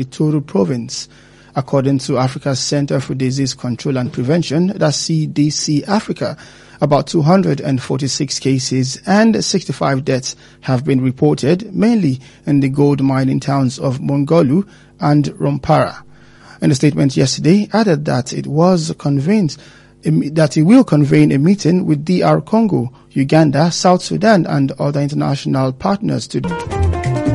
Ituri province. According to Africa's Center for Disease Control and Prevention, that's CDC Africa, about 246 cases and 65 deaths have been reported, mainly in the gold mining towns of Mongolu and Rompara. In a statement yesterday, added that it will convene a meeting with DR Congo, Uganda, South Sudan and other international partners to